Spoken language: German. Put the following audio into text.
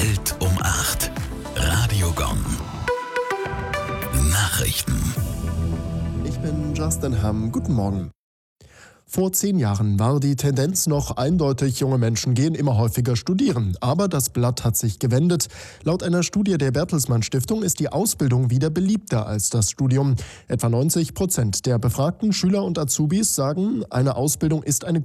Welt um 8. Radio Gong. Nachrichten. Ich bin Justin Hamm. Guten Morgen. Vor 10 Jahren war die Tendenz noch eindeutig, junge Menschen gehen immer häufiger studieren. Aber das Blatt hat sich gewendet. Laut einer Studie der Bertelsmann Stiftung ist die Ausbildung wieder beliebter als das Studium. Etwa 90% der befragten Schüler und Azubis sagen, eine Ausbildung ist eine